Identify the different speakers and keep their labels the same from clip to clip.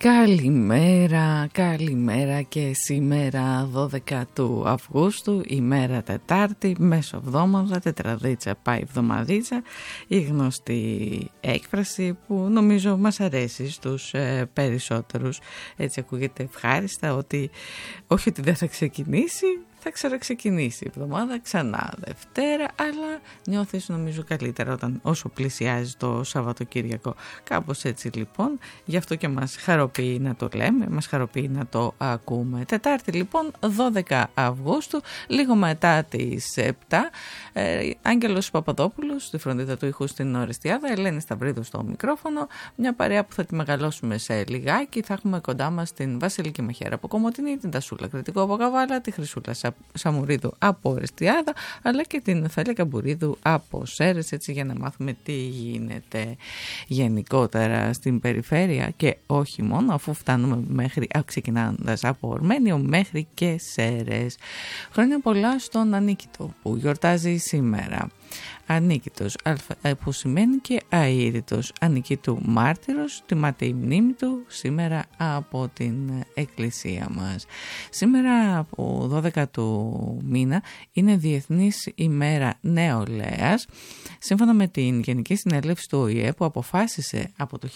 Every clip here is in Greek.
Speaker 1: Καλημέρα και σήμερα 12 του Αυγούστου, ημέρα Τετάρτη, μεσοβδόμαδα, τετραδίτσα πάει εβδομαδίτσα, η γνωστή έκφραση που νομίζω μας αρέσει στους περισσότερους. Έτσι ακούγεται ευχάριστα ότι όχι ότι δεν θα ξεκινήσει, θα ξαναξεκινήσει η εβδομάδα ξανά Δευτέρα, αλλά νιώθεις νομίζω καλύτερα όσο πλησιάζει το Σαββατοκύριακο. Κάπως έτσι λοιπόν, γι' αυτό και μας χαροποιεί να το λέμε, μας χαροποιεί να το ακούμε. Τετάρτη λοιπόν 12 Αυγούστου, λίγο μετά τις 7, Άγγελος Παπαδόπουλος στη φροντίδα του ήχου στην Ορεστιάδα, Ελένη Σταυρίδου στο μικρόφωνο, μια παρέα που θα τη μεγαλώσουμε σε λιγάκι. Θα έχουμε κοντά μας την Βασιλική Μαχαίρα από Κομοτηνή, την Τασούλα Κρητικό από Καβάλα, τη Χρυσούλα Σαμουρίδου από Ορεστιάδα, αλλά και την Θάλια Καμπουρίδου από Σέρρες, έτσι για να μάθουμε τι γίνεται γενικότερα στην περιφέρεια και όχι μόνο, αφού φτάνουμε μέχρι, ξεκινώντας από Ορμένιο μέχρι και Σέρρες. Χρόνια πολλά στον Ανίκητο που γιορτάζει σήμερα. Ανίκητος, που σημαίνει και αήρητος, Ανικήτου μάρτυρος, τιμάται η μνήμη του σήμερα από την εκκλησία μας. Σήμερα από 12 του μήνα είναι Διεθνής ημέρα νεολαίας, σύμφωνα με την Γενική Συνέλευση του ΟΗΕ που αποφάσισε από το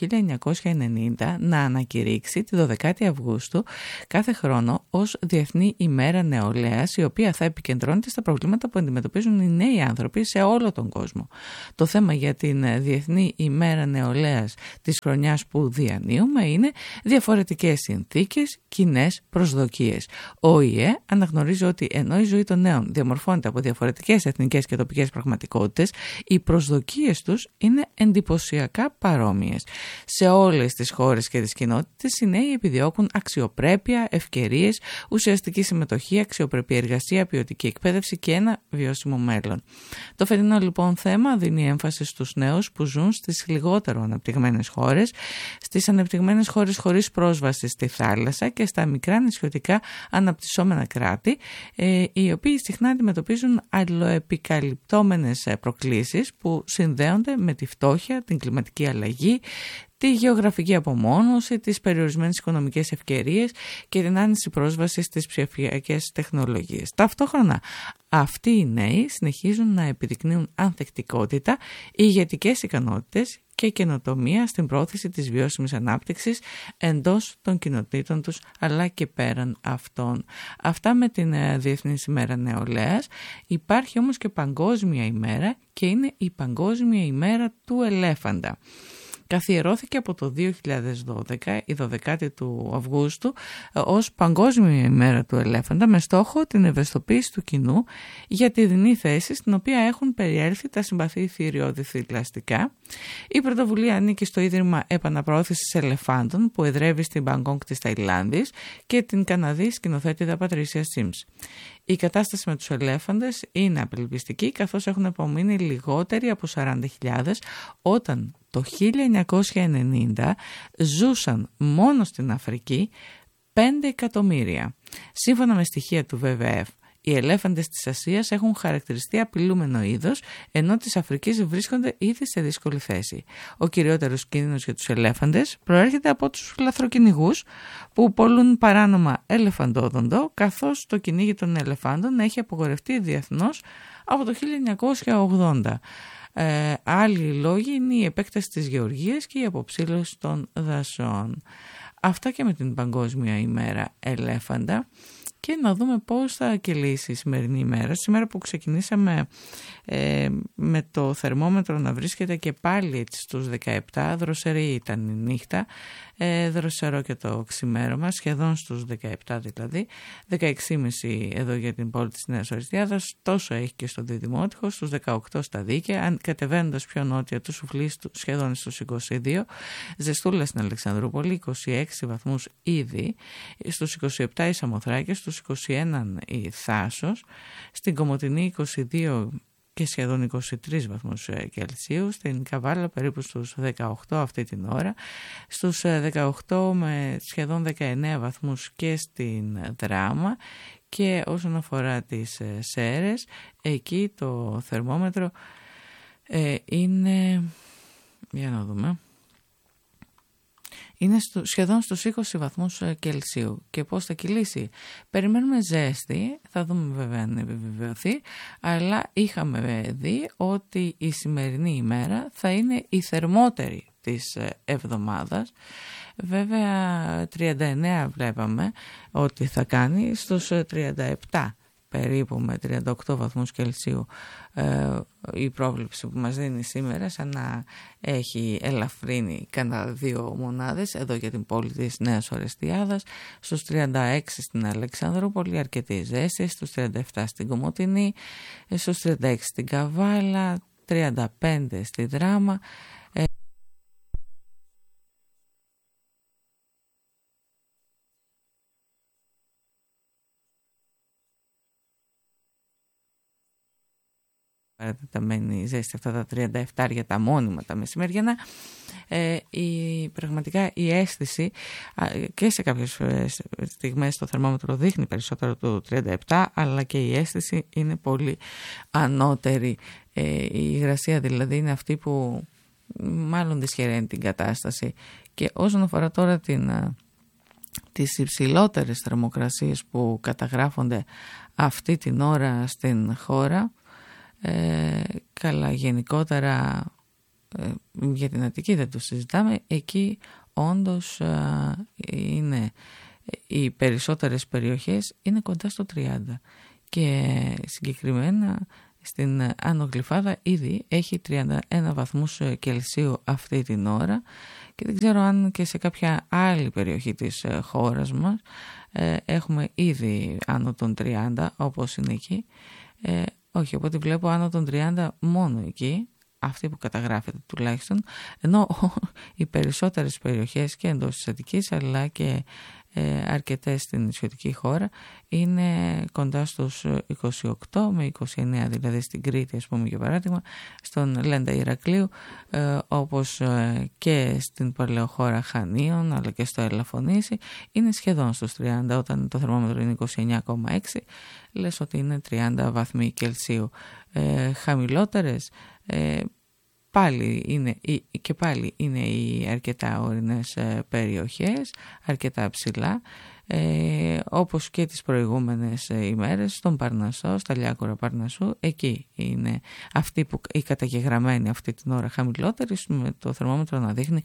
Speaker 1: 1990 να ανακηρύξει τη 12η Αυγούστου κάθε χρόνο ως Διεθνή ημέρα νεολαίας, η οποία θα επικεντρώνεται στα προβλήματα που αντιμετωπίζουν οι νέοι άνθρωποι σε όλο τον κόσμο. Το θέμα για την Διεθνή ημέρα νεολαίας της χρονιάς που διανύουμε είναι διαφορετικές συνθήκες, κοινές προσδοκίες. Ο ΟΗΕ αναγνωρίζει ότι ενώ η ζωή των νέων διαμορφώνεται από διαφορετικές εθνικές και τοπικές πραγματικότητες, οι προσδοκίες τους είναι εντυπωσιακά παρόμοιες. Σε όλες τις χώρες και τις κοινότητες οι νέοι επιδιώκουν αξιοπρέπεια, ευκαιρίες, ουσιαστική συμμετοχή, αξιοπρεπή εργασία, ποιοτική εκπαίδευση και ένα βιώσιμο μέλλον. Το φετινό λοιπόν θέμα δίνει έμφαση στους νέους που ζουν στις λιγότερο αναπτυγμένες χώρες, στις αναπτυγμένες χώρες χωρίς πρόσβαση στη θάλασσα και στα μικρά νησιωτικά αναπτυσσόμενα κράτη, οι οποίοι συχνά αντιμετωπίζουν αλλοεπικαλυπτόμενες προκλήσεις που συνδέονται με τη φτώχεια, την κλιματική αλλαγή, τη γεωγραφική απομόνωση, τις περιορισμένες οικονομικές ευκαιρίες και την άνηση πρόσβαση στις ψηφιακές τεχνολογίες. Ταυτόχρονα, αυτοί οι νέοι συνεχίζουν να επιδεικνύουν ανθεκτικότητα, ηγετικές ικανότητες και καινοτομία στην πρόθεση της βιώσιμης ανάπτυξης εντός των κοινοτήτων τους αλλά και πέραν αυτών. Αυτά με την Διεθνής ημέρα νεολαίας. Υπάρχει όμως και παγκόσμια ημέρα και είναι η Παγκόσμια ημέρα του ελέφαντα. Καθιερώθηκε από το 2012, η 12η του Αυγούστου, ως Παγκόσμια ημέρα του ελέφαντα με στόχο την ευαισθητοποίηση του κοινού για τη δεινή θέση στην οποία έχουν περιέλθει τα συμπαθή θηριώδη θηλαστικά. Η πρωτοβουλία ανήκει στο Ίδρυμα Επαναπροώθησης Ελεφάντων που εδρεύει στην Μπαγκόγκ της Ταϊλάνδης και την Καναδή σκηνοθέτηδα Πατρίσια Σίμς. Η κατάσταση με τους ελέφαντες είναι απελπιστική, καθώς έχουν απομείνει λιγότεροι από 40.000 όταν το 1990 ζούσαν μόνο στην Αφρική 5 εκατομμύρια. Σύμφωνα με στοιχεία του WWF, οι ελέφαντες της Ασίας έχουν χαρακτηριστεί απειλούμενο είδος, ενώ της Αφρικής βρίσκονται ήδη σε δύσκολη θέση. Ο κυριότερος κίνδυνος για τους ελέφαντες προέρχεται από τους λαθροκυνηγούς που πωλούν παράνομα ελεφαντόδοντο, καθώς το κυνήγι των ελεφάντων έχει απογορευτεί διεθνώς από το 1980. Άλλοι λόγοι είναι η επέκταση της γεωργίας και η αποψήλωση των δασών. Αυτά και με την Παγκόσμια ημέρα ελέφαντα. Και να δούμε πώς θα κυλήσει η σημερινή ημέρα. Σήμερα που ξεκινήσαμε με το θερμόμετρο να βρίσκεται και πάλι έτσι στους 17, δροσερή ήταν η νύχτα, δροσερό και το ξημέρωμα, σχεδόν στους 17 δηλαδή, 16,5 εδώ για την πόλη της Νέας Ορεστιάδας, τόσο έχει και στο Διδημότυχο, στους 18 στα Δίκαια, κατεβαίνοντας πιο νότια του Σουφλή σχεδόν στους 22, ζεστούλα στην Αλεξανδρούπολη, 26 βαθμούς ήδη, στους 27 η Σαμοθράκη, στους 21 η Θάσος, στην Κομοτηνή 22 και σχεδόν 23 βαθμούς Κελσίου, στην Καβάλα περίπου στους 18 αυτή την ώρα, στους 18 με σχεδόν 19 βαθμούς και στην Δράμα, και όσον αφορά τις Σέρρες, εκεί το θερμόμετρο είναι, για να δούμε, είναι σχεδόν στους 20 βαθμούς Κελσίου. Και πώς θα κυλήσει? Περιμένουμε ζέστη, θα δούμε βέβαια αν επιβεβαιωθεί, αλλά είχαμε δει ότι η σημερινή ημέρα θα είναι η θερμότερη της εβδομάδας. Βέβαια 39 βλέπαμε ότι θα κάνει, στους 37 περίπου με 38 βαθμούς Κελσίου η πρόβλεψη που μας δίνει σήμερα, σαν να έχει ελαφρύνει κανένα 2 μονάδες εδώ για την πόλη της Νέας Ορεστιάδας. Στους 36 στην Αλεξανδρούπολη αρκετή ζέστη, στους 37 στην Κομοτηνή, στους 36 στην Καβάλα, 35 στη Δράμα. Παρατεταμένη ζέστη, αυτά τα 37 για τα μόνιμα τα μεσημεριανά. Πραγματικά η αίσθηση και σε κάποιες στιγμές το θερμόμετρο δείχνει περισσότερο το 37, αλλά και η αίσθηση είναι πολύ ανώτερη. Η υγρασία δηλαδή είναι αυτή που μάλλον δυσχεραίνει την κατάσταση. Και όσον αφορά τώρα τις υψηλότερες θερμοκρασίες που καταγράφονται αυτή την ώρα στην χώρα, καλά, γενικότερα για την Αττική δεν το συζητάμε. Εκεί όντως είναι οι περισσότερες περιοχές είναι κοντά στο 30 και συγκεκριμένα στην Άνω Γλυφάδα ήδη έχει 31 βαθμούς Κελσίου αυτή την ώρα και δεν ξέρω αν και σε κάποια άλλη περιοχή της χώρας μας έχουμε ήδη άνω των 30 όπως είναι εκεί. Όχι, από ό,τι βλέπω άνω των 30 μόνο εκεί, αυτή που καταγράφεται τουλάχιστον, ενώ οι περισσότερες περιοχές και εντός της Αττικής αλλά και αρκετές στην νησιωτική χώρα είναι κοντά στους 28 με 29, δηλαδή στην Κρήτη ας πούμε για παράδειγμα, στον Λέντα Ηρακλείου, όπως και στην παλαιοχώρα Χανίων αλλά και στο Ελαφωνήσι είναι σχεδόν στους 30, όταν το θερμόμετρο είναι 29,6 λες ότι είναι 30 βαθμοί Κελσίου. Χαμηλότερες πάλι είναι οι αρκετά ορεινές περιοχές, αρκετά ψηλά, όπως και τις προηγούμενες ημέρες στον Παρνασσό, στα Λιάκωρα Παρνασσού. Εκεί είναι αυτή που η καταγεγραμμένη αυτή την ώρα χαμηλότερη, με το θερμόμετρο να δείχνει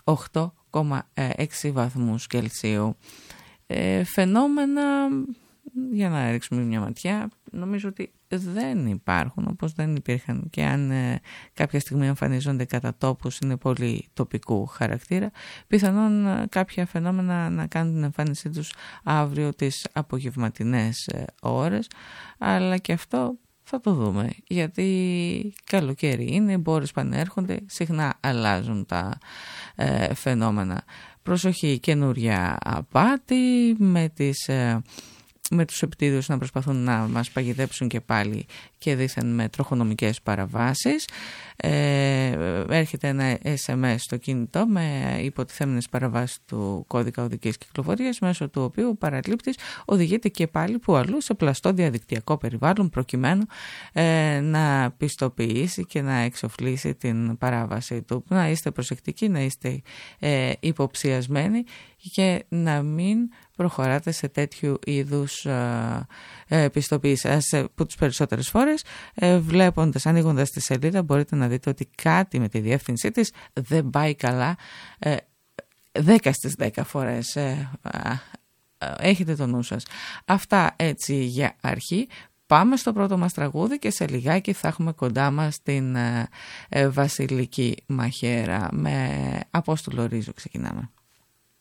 Speaker 1: 8,6 βαθμούς Κελσίου. Φαινόμενα, για να ρίξουμε μια ματιά, νομίζω ότι δεν υπάρχουν, όπως δεν υπήρχαν και αν κάποια στιγμή εμφανίζονται κατά τόπους, είναι πολύ τοπικού χαρακτήρα. Πιθανόν κάποια φαινόμενα να κάνουν την εμφάνισή τους αύριο τις απογευματινές ώρες, αλλά και αυτό θα το δούμε, γιατί καλοκαίρι είναι, μπόρες πανέρχονται, συχνά αλλάζουν τα φαινόμενα. Προσοχή, καινούρια απάτη με τους επιτίδιους να προσπαθούν να μας παγιδέψουν και πάλι και δήθεν με τροχονομικές παραβάσεις. Έρχεται ένα SMS στο κινητό με υποτιθέμενες παραβάσεις του κώδικα οδικής κυκλοφορίας, μέσω του οποίου ο παραλήπτης οδηγείται και πάλι που αλλού σε πλαστό διαδικτυακό περιβάλλον προκειμένου να πιστοποιήσει και να εξοφλήσει την παράβαση του. Να είστε προσεκτικοί, να είστε υποψιασμένοι και να μην προχωράτε σε τέτοιου είδους πιστοποίησεις, που τις περισσότερες φορές ανοίγοντας τη σελίδα μπορείτε να δείτε ότι κάτι με τη διεύθυνσή της δεν πάει καλά 10 στις 10 φορές. Έχετε το νου σας. Αυτά έτσι για αρχή. Πάμε στο πρώτο μας τραγούδι και σε λιγάκι θα έχουμε κοντά μας την Βασιλική Μαχαίρα. Με Απόστολο Ρίζο ξεκινάμε.